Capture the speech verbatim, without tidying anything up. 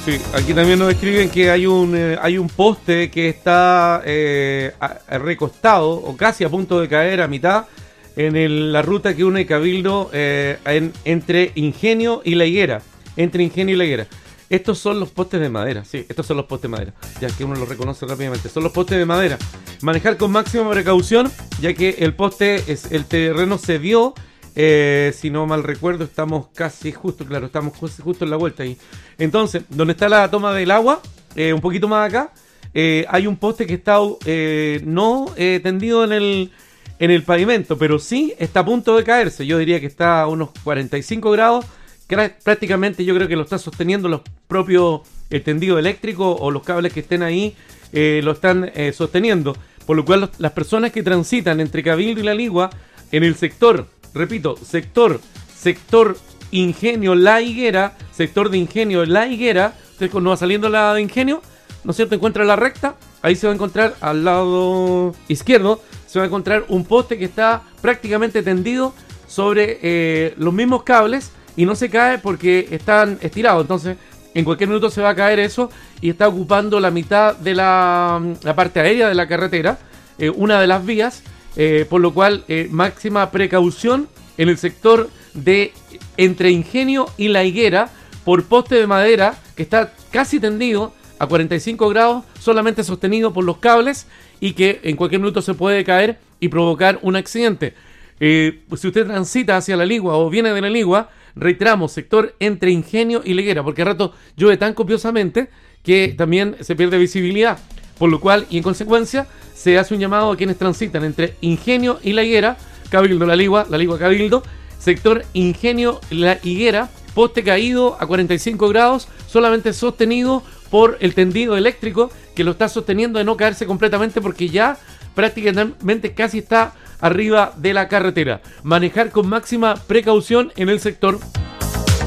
Sí, aquí también nos escriben que hay un eh, hay un poste que está eh, a- a- recostado o casi a punto de caer a mitad en el- la ruta que une Cabildo eh, en- entre Ingenio y La Higuera. Entre Ingenio y La Higuera. Estos son los postes de madera, sí, estos son los postes de madera, ya que uno los reconoce rápidamente. Son los postes de madera. Manejar con máxima precaución, ya que el poste, es el terreno se dio. Eh, si no mal recuerdo, estamos casi justo, claro, estamos justo, justo en la vuelta ahí. Entonces, donde está la toma del agua, eh, un poquito más acá, eh, hay un poste que está eh, no eh, tendido en el, en el pavimento, pero sí está a punto de caerse. Yo diría que está a unos cuarenta y cinco grados. Cra- Prácticamente yo creo que lo está sosteniendo los propios, el tendido eléctrico o los cables que estén ahí, eh, lo están eh, sosteniendo. Por lo cual los- las personas que transitan entre Cabildo y La Ligua en el sector, repito, sector, sector Ingenio La Higuera, sector de Ingenio La Higuera, usted cuando va saliendo la de Ingenio, ¿no es cierto? Encuentra la recta, ahí se va a encontrar al lado izquierdo, se va a encontrar un poste que está prácticamente tendido sobre eh, los mismos cables y no se cae porque están estirados. Entonces, en cualquier minuto se va a caer eso y está ocupando la mitad de la, la parte aérea de la carretera, eh, una de las vías. Eh, por lo cual, eh, máxima precaución en el sector de entre Ingenio y La Higuera por poste de madera que está casi tendido a cuarenta y cinco grados, solamente sostenido por los cables y que en cualquier minuto se puede caer y provocar un accidente. Eh, pues si usted transita hacia La Ligua o viene de La Ligua, reiteramos, sector entre Ingenio y La Higuera, porque a rato llueve tan copiosamente que también se pierde visibilidad. Por lo cual, y en consecuencia, se hace un llamado a quienes transitan entre Ingenio y La Higuera, Cabildo La Ligua, La Ligua Cabildo, sector Ingenio La Higuera, poste caído a cuarenta y cinco grados, solamente sostenido por el tendido eléctrico que lo está sosteniendo de no caerse completamente porque ya prácticamente casi está arriba de la carretera. Manejar con máxima precaución en el sector.